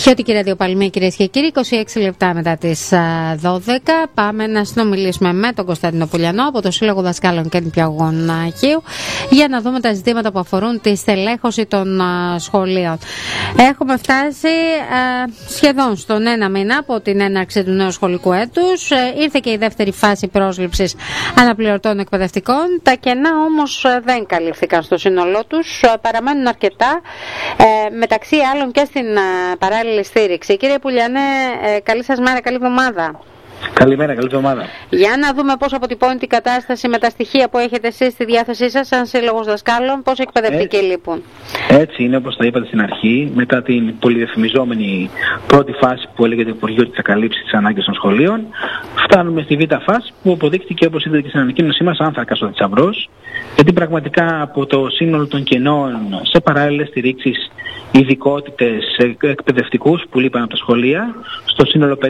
Αξιότικη ραδιοπαλμή, κυρίες και κύριοι, 26 λεπτά μετά τις 12. Πάμε να συνομιλήσουμε με τον Κωνσταντίνο Πουλιανό από το Σύλλογο Δασκάλων και Νηπιαγωγών Χίου για να δούμε τα ζητήματα που αφορούν τη στελέχωση των σχολείων. Έχουμε φτάσει σχεδόν στον ένα μήνα από την έναρξη του νέου σχολικού έτους. Ήρθε και η δεύτερη φάση πρόσληψης αναπληρωτών εκπαιδευτικών. Τα κενά όμως δεν καλύφθηκαν στο σύνολό τους. Παραμένουν αρκετά, μεταξύ άλλων και στην παράλληλη στήριξη. Κύριε Πουλιανέ, καλή σας μέρα, καλή εβδομάδα. Καλημέρα, καλή εβδομάδα. Για να δούμε πώς αποτυπώνει την κατάσταση με τα στοιχεία που έχετε εσείς στη διάθεσή σας σαν Σύλλογος Δασκάλων, πόσοι εκπαιδευτικοί λείπουν. Έτσι είναι, όπως τα είπατε στην αρχή, μετά την πολυδιαφημιζόμενη πρώτη φάση που έλεγε το Υπουργείο ότι θα καλύψει τις ανάγκες των σχολείων, φτάνουμε στη β' φάση που αποδείχτηκε, όπως είδατε και στην ανακοίνωσή μας, άνθρακας ο θησαυρός, γιατί πραγματικά από το σύνολο των κενών σε παράλληλες στηρίξεις, ειδικότητες, εκπαιδευτικούς που λείπαν από τα σχολεία, στο σύνολο